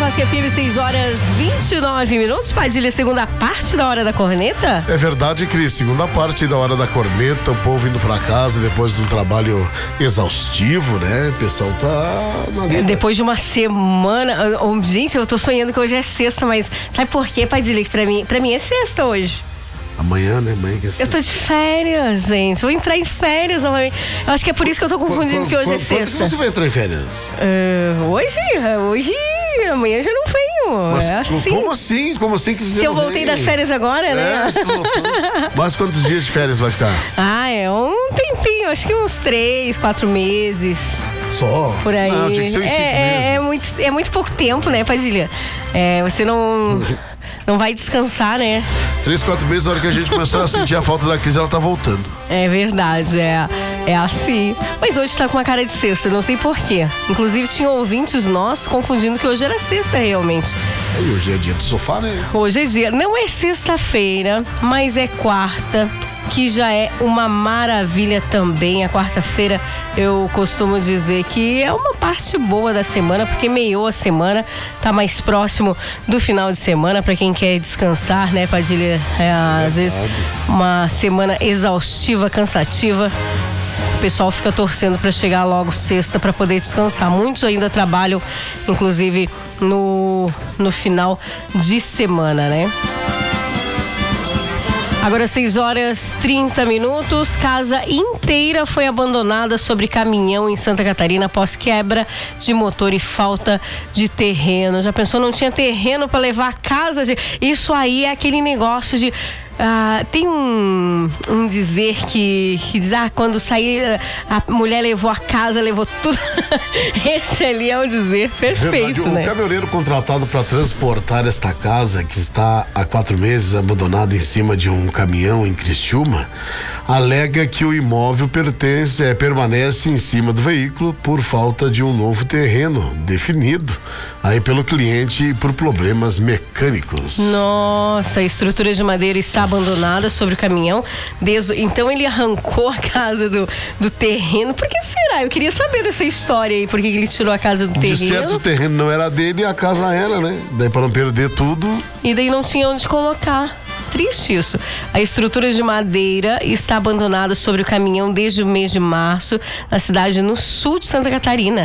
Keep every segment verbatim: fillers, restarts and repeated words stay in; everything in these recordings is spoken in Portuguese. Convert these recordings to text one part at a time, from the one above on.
Bosque F M, seis horas vinte e nove minutos. Padilha, segunda parte da Hora da Corneta? É verdade, Cris. Segunda parte da Hora da Corneta, o povo indo pra casa depois de um trabalho exaustivo, né? O pessoal tá na linha. Depois de uma semana. Oh, gente, eu tô sonhando que hoje é sexta, mas sabe por quê, Padilha? Que pra mim, pra mim é sexta hoje. Amanhã, né? Amanhã que é sexta. Eu tô de férias, gente. Vou entrar em férias amanhã. Eu acho que é por isso que eu tô confundindo que hoje é sexta. Quando você vai entrar em férias? Uh, hoje? Hoje. Amanhã já não venho. Mas é assim. Como assim? Como assim que você Se eu voltei das férias agora, né? É, você voltou. Mas quantos dias de férias vai ficar? Ah, é um tempinho. Acho que uns três, quatro meses. Só? Por aí. Não, tinha que ser uns cinco é, meses. É, é, muito, é muito pouco tempo, né, Padilha? É, você não... Não vai descansar, né? Três, quatro meses, a hora que a gente começou a sentir a falta da Cris, ela tá voltando. É verdade, é, é assim. Mas hoje tá com uma cara de sexta, não sei porquê. Inclusive tinha ouvintes nossos confundindo que hoje era sexta realmente. E hoje é dia do sofá, né? Hoje é dia, não é sexta-feira, mas é quarta, que já é uma maravilha também. A quarta-feira eu costumo dizer que é uma parte boa da semana, porque meiou a semana, tá mais próximo do final de semana para quem quer descansar, né, Padilha? É, às vezes uma semana exaustiva, cansativa. O pessoal fica torcendo para chegar logo sexta para poder descansar. Muitos ainda trabalham, inclusive, no, no final de semana, né? Agora seis horas e trinta minutos, casa inteira foi abandonada sobre caminhão em Santa Catarina após quebra de motor e falta de terreno. Já pensou, não tinha terreno para levar a casa? De... Isso aí é aquele negócio de... Ah, tem um, um dizer que, que diz, ah, quando sair a mulher levou a casa, levou tudo. Esse ali é o dizer perfeito, verdade, né? O caminhoneiro contratado para transportar esta casa, que está há quatro meses abandonada em cima de um caminhão em Criciúma, alega que o imóvel pertence, é, permanece em cima do veículo por falta de um novo terreno definido aí pelo cliente e por problemas mecânicos. Nossa, a estrutura de madeira está abandonada sobre o caminhão. Desde, então ele arrancou a casa do, do terreno. Por que será? Eu queria saber dessa história aí, por que ele tirou a casa do terreno. De certo, o terreno não era dele e a casa era, né? Daí para não perder tudo. E daí não tinha onde colocar. Triste isso. A estrutura de madeira está abandonada sobre o caminhão desde o mês de março, na cidade no sul de Santa Catarina.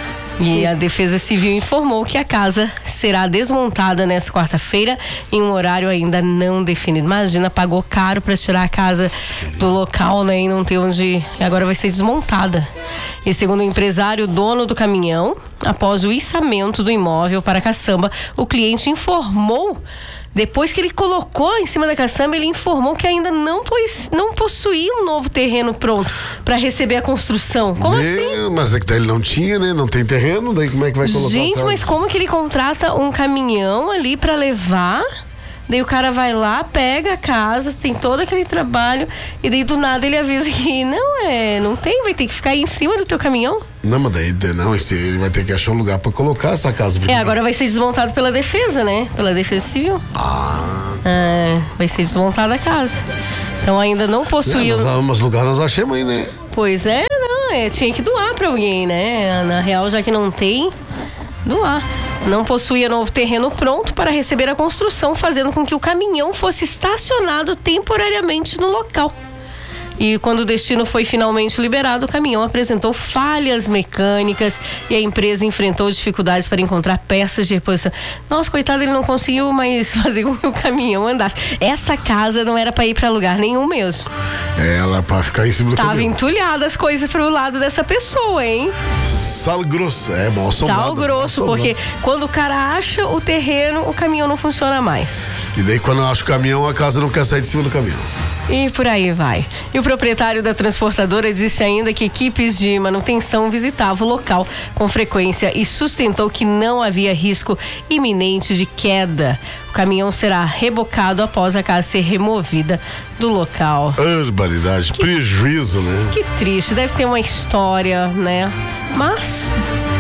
E a Defesa Civil informou que a casa será desmontada nesta quarta-feira em um horário ainda não definido. Imagina, pagou caro para tirar a casa do local, né? E não ter onde... Agora vai ser desmontada. E segundo o empresário, dono do caminhão, após o içamento do imóvel para a caçamba, o cliente informou... Depois que ele colocou em cima da caçamba, ele informou que ainda não, pos, não possuía um novo terreno pronto para receber a construção. Como Meu, assim? Mas é que daí ele não tinha, né? Não tem terreno, daí como é que vai colocar? Gente, mas como que ele contrata um caminhão ali para levar? Daí o cara vai lá, pega a casa, tem todo aquele trabalho e daí do nada ele avisa que não é, não tem, vai ter que ficar aí em cima do teu caminhão. Não, mas daí não, ele vai ter que achar um lugar pra colocar essa casa. É, agora vai ser desmontado pela defesa, né? Pela Defesa Civil. Ah. É, vai ser desmontada a casa. Então ainda não possuía... É, nós, mas lugar nós achamos aí, né? Pois é, não, é, tinha que doar pra alguém, né? Na real, já que não tem, doar. Não possuía novo terreno pronto para receber a construção, fazendo com que o caminhão fosse estacionado temporariamente no local. E quando o destino foi finalmente liberado, o caminhão apresentou falhas mecânicas e a empresa enfrentou dificuldades para encontrar peças de reposição. Nossa, coitado, ele não conseguiu mais fazer com que o caminhão andasse. Essa casa não era para ir para lugar nenhum mesmo. Ela para ficar em cima do Tava caminhão. Tava entulhada as coisas pro lado dessa pessoa, hein? Sal grosso, é mal assombrado. Sal grosso, porque quando o cara acha o terreno, o caminhão não funciona mais. E daí quando acha o caminhão, a casa não quer sair de cima do caminhão. E por aí vai. E o proprietário da transportadora disse ainda que equipes de manutenção visitavam o local com frequência e sustentou que não havia risco iminente de queda. O caminhão será rebocado após a casa ser removida do local. Barbaridade, que, prejuízo, né? Que triste, deve ter uma história, né? Mas...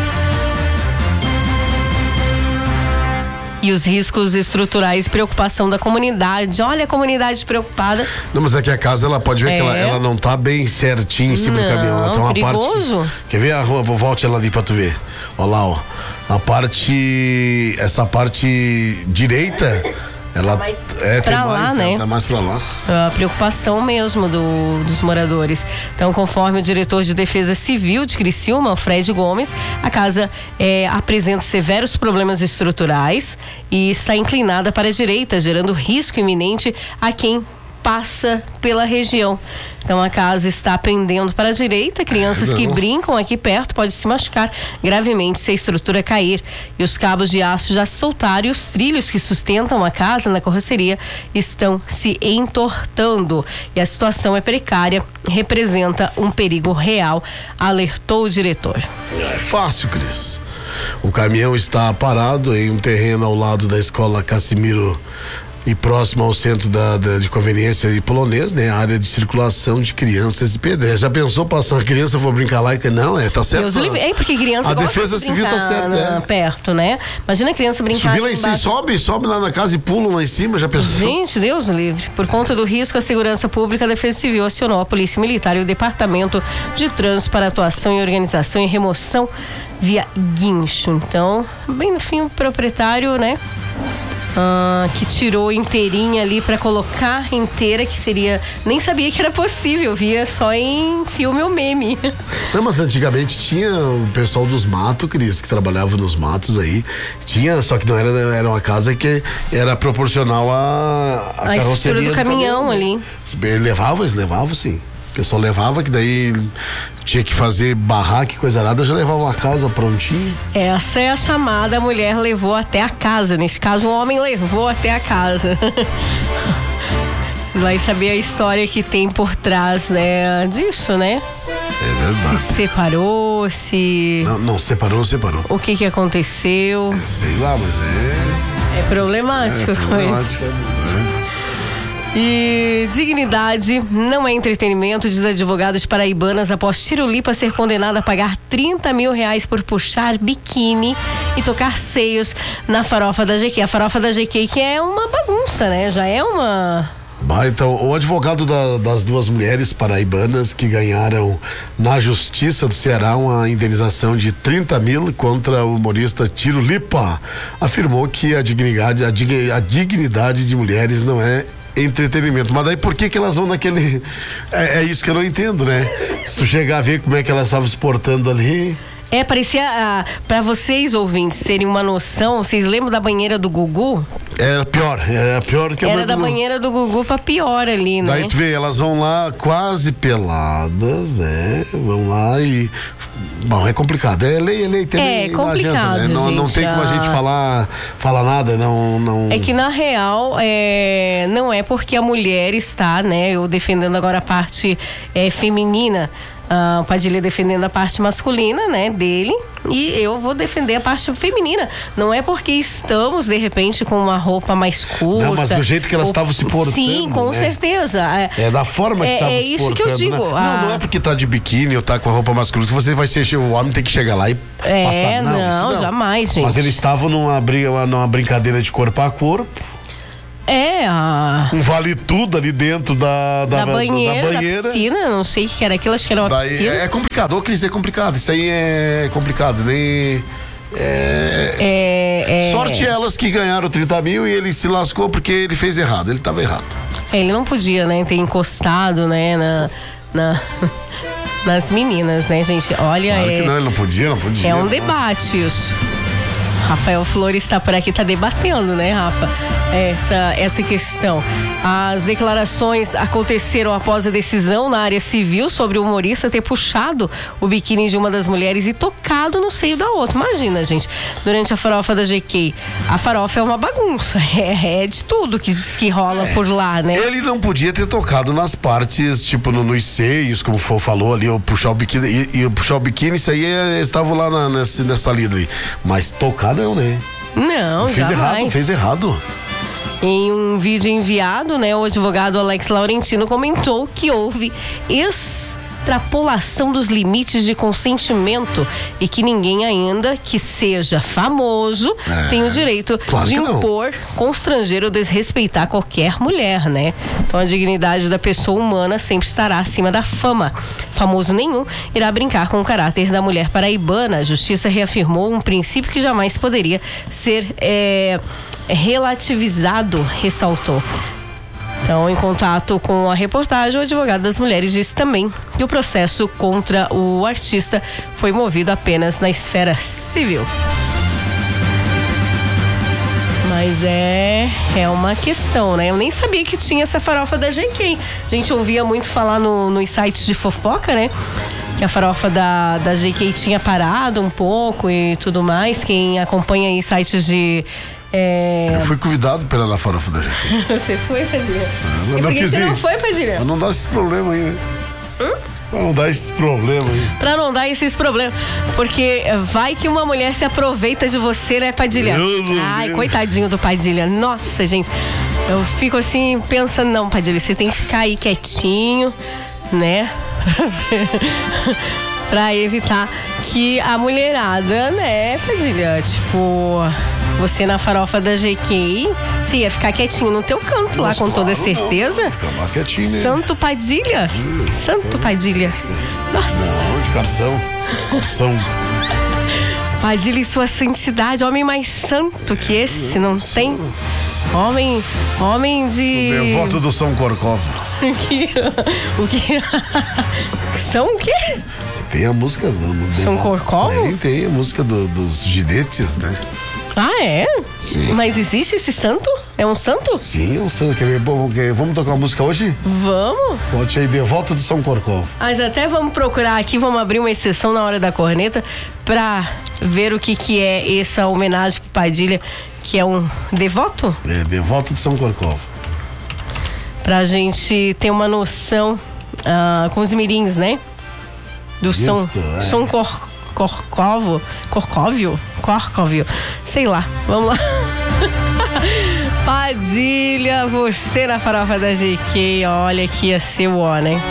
E os riscos estruturais e preocupação da comunidade. Olha a comunidade preocupada. Não, mas é que a casa, ela pode ver é. que ela, ela não tá bem certinha em cima não, do caminhão. Ela tem uma perigoso. parte. Quer ver a rua? Volte ela ali pra tu ver. Olha lá, ó. a parte, essa parte direita, ela mais é pra tem lá, mais, né? Tá mais pra lá. A preocupação mesmo do, dos moradores. Então, conforme o diretor de Defesa Civil de Criciúma, Fred Gomes, a casa é, apresenta severos problemas estruturais e está inclinada para a direita, gerando risco iminente a quem passa pela região. Então a casa está pendendo para a direita, crianças que brincam aqui perto podem se machucar gravemente se a estrutura cair. E os cabos de aço já se soltaram e os trilhos que sustentam a casa na carroceria estão se entortando. E a situação é precária, representa um perigo real, alertou o diretor. É fácil, Cris. O caminhão está parado em um terreno ao lado da escola Cassimiro e próximo ao centro da, da, de conveniência de polonês, né? A área de circulação de crianças e pedestres. Já pensou passar uma criança, for brincar lá e não, é, tá certo. Deus livre. É porque criança a gosta defesa de civil tá certa, é. perto, né? Imagina a criança brincar. Subir lá em cima, sobe, sobe lá na casa e pulam lá em cima, já pensou? Gente, Deus livre. Por conta do risco à segurança pública, a Defesa Civil acionou a Polícia Militar e o Departamento de Trânsito para atuação e organização e remoção via guincho. Então, bem no fim, o proprietário, né? Ah, que tirou inteirinha ali para colocar inteira, que seria, nem sabia que era possível, via só em filme ou meme. Não, mas antigamente tinha o pessoal dos matos, Cris, que trabalhava nos matos aí, tinha, só que não era, era uma casa que era proporcional à, à a carroceria do, do caminhão, caminhão ali. Eles levavam, eles levavam sim. O pessoal levava, que daí tinha que fazer barraca e coisa nada, já levava uma casa prontinha. Essa é a chamada, a mulher levou até a casa. Nesse caso, um homem levou até a casa. Vai saber a história que tem por trás, né, disso, né? É verdade. Se separou, se... Não, não, separou, separou. O que que aconteceu? É, sei lá, mas é... É problemático. É problemático, é. E dignidade não é entretenimento, diz advogados paraibanas após Tirulipa ser condenada a pagar trinta mil reais por puxar biquíni e tocar seios na farofa da G Q. A farofa da G Q que é uma bagunça, né? Já é uma... Ah, então, o advogado da, das duas mulheres paraibanas que ganharam na Justiça do Ceará uma indenização de trinta mil contra o humorista Tirulipa afirmou que a dignidade, a, dig, a dignidade de mulheres não é entretenimento. Mas daí por que que elas vão naquele... É, é isso que eu não entendo, né? Se tu chegar a ver como é que elas estavam se portando ali... É, parecia, ah, pra vocês ouvintes terem uma noção, vocês lembram da banheira do Gugu? Era pior, era pior que a Era da do... banheira do Gugu pra pior ali, né? Daí tu vê, elas vão lá quase peladas, né? Vão lá e... Bom, é complicado, é lei, é lei, tem É lei, complicado, não adianta, né? Não, gente, não tem como a a... gente falar, falar nada, não, não... É que na real, é, não é porque a mulher está, né? Eu defendendo agora a parte é, feminina, ah, o Padilha defendendo a parte masculina, né, dele, e eu vou defender a parte feminina. Não é porque estamos, de repente, com uma roupa mais curta. Não, mas do jeito que elas estavam se portando. Sim, com né? certeza. É, é da forma que estavam é, é se isso portando. que eu digo. Né? A... Não, não é porque tá de biquíni ou tá com a roupa masculina que você vai ser, o homem tem que chegar lá e é, passar. Não, não, não, jamais, gente. Mas eles estavam numa, briga, numa brincadeira de corpo a corpo. É, a... Um vale tudo ali dentro da, da, da, banheira, da banheira. da piscina, não sei o que era aquilo, acho que era uma Daí, piscina. É complicado, ô Cris, é complicado, isso aí é complicado, nem... É... É, é... Sorte elas que ganharam trinta mil e ele se lascou porque ele fez errado, ele estava errado. É, ele não podia, né, ter encostado, né, na... na... nas meninas, né, gente? Olha, Claro é... que não, ele não podia, não podia. É um não. debate isso. Rafael Flores está por aqui, está debatendo, né, Rafa? Essa, essa questão. As declarações aconteceram após a decisão na área civil sobre o humorista ter puxado o biquíni de uma das mulheres e tocado no seio da outra. Imagina, gente, durante a farofa da G Q. A farofa é uma bagunça, é, é de tudo que, que rola é. por lá, né? Ele não podia ter tocado nas partes, tipo, no, nos seios, como o falou ali, ou puxar o biquíni. E, e puxar o biquíni, isso aí é, estavam lá na, nessa, nessa lida aí. Mas tocar não, né? Não, fez jamais. errado, fez errado. Em um vídeo enviado, né, o advogado Alex Laurentino comentou que houve ex extrapolação dos limites de consentimento e que ninguém ainda que seja famoso É, tem o direito claro de que não. impor, constranger ou desrespeitar qualquer mulher, né? Então a dignidade da pessoa humana sempre estará acima da fama. Famoso nenhum irá brincar com o caráter da mulher paraibana. A justiça reafirmou um princípio que jamais poderia ser é, relativizado, ressaltou. Então, em contato com a reportagem, o advogado das mulheres disse também que o processo contra o artista foi movido apenas na esfera civil. Mas é, é uma questão, né? Eu nem sabia que tinha essa farofa da J K. A gente ouvia muito falar no, nos sites de fofoca, né? Que a farofa da, da J K tinha parado um pouco e tudo mais. Quem acompanha aí sites de... É... Eu fui convidado pela La Farofa da J K. Você foi, Padilha? Eu E não por que quis você ir. não foi, Padilha? Pra não dar esses problemas aí, né? Hum? Pra não dar esses problemas aí. Pra não dar esses problemas. Porque vai que uma mulher se aproveita de você, né, Padilha? Meu Deus. Ai, coitadinho do Padilha. Nossa, gente. Eu fico assim, pensando, não, Padilha, você tem que ficar aí quietinho, né? Pra evitar que a mulherada, né, Padilha, tipo... Você na farofa da J K, você ia ficar quietinho no teu canto lá, Mas com toda claro, certeza. Não, ficar lá quietinho, né? Santo Padilha. Hum, Santo Padilha. Nossa. Não, de carção. Carção. Padilha e sua santidade. Homem mais santo que esse, não tem? Homem, homem de... Devoto do São Corcóvio. que, o que? São o quê? Tem a música do... São Corcóvio? Tem, tem a música do, dos ginetes, né? Ah, é? Sim. Mas existe esse santo? É um santo? Sim, é um santo. Quer ver? Bom, quer- Vamos tocar uma música hoje? Vamos. Bote aí, Devoto do São Corcóvio. Mas até vamos procurar aqui, vamos abrir uma exceção na hora da corneta pra ver o que que é essa homenagem pro Padilha, que é um devoto? É, Devoto do São Corcóvio. Pra gente ter uma noção ah, com os mirins, né? Do Isso, São, é. São Cor, Corcovo, Corcóvio? Corcóvio, sei lá, vamos lá. Padilha, você na farofa da J K, olha que ia ser o ó, né?